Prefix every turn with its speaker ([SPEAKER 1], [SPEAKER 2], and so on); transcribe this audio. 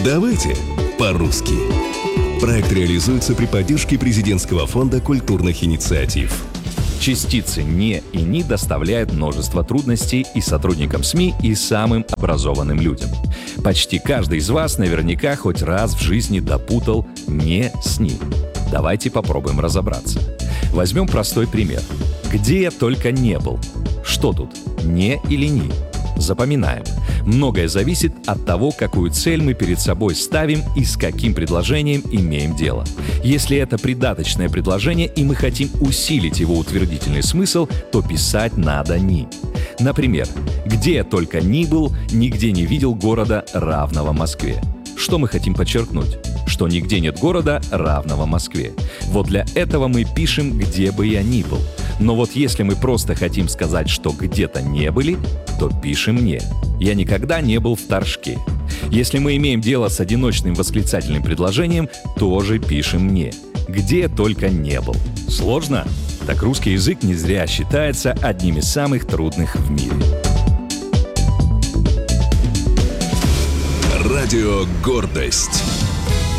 [SPEAKER 1] Давайте по-русски. Проект реализуется при поддержке Президентского фонда культурных инициатив.
[SPEAKER 2] Частицы «не» и «ни» доставляют множество трудностей и сотрудникам СМИ, и самым образованным людям. Почти каждый из вас наверняка хоть раз в жизни допутал «не» с «ни». Давайте попробуем разобраться. Возьмем простой пример. Где я только не был. Что тут? «Не» или «ни»? Запоминаем. Многое зависит от того, какую цель мы перед собой ставим и с каким предложением имеем дело. Если это придаточное предложение и мы хотим усилить его утвердительный смысл, то писать надо «ни». Например, «Где я только ни был, нигде не видел города, равного Москве». Что мы хотим подчеркнуть? Что нигде нет города, равного Москве. Вот для этого мы пишем «где бы я ни был». Но вот если мы просто хотим сказать, что где-то не были, то пишем «не». Я никогда не был в Торжке. Если мы имеем дело с одиночным восклицательным предложением, тоже пишем «не». Где я только не был. Сложно? Так русский язык не зря считается одним из самых трудных в мире.
[SPEAKER 1] Радио «Гордость».